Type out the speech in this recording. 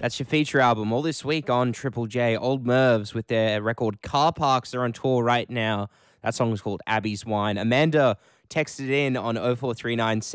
That's your feature album all this week on Triple J. Old Mervs with their record Car Parks. They're on tour right now. That song is called Abby's Wine. Amanda texted in on 0439